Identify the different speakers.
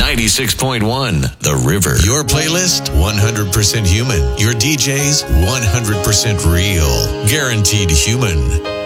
Speaker 1: 96.1 The River.
Speaker 2: Your playlist, 100% human. Your DJs, 100% real. Guaranteed human.